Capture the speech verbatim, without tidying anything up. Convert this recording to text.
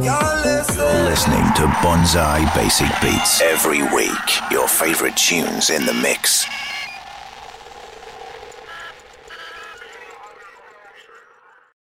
You're listening to Bonsai Basic Beats. Every week, your favorite tunes in the mix.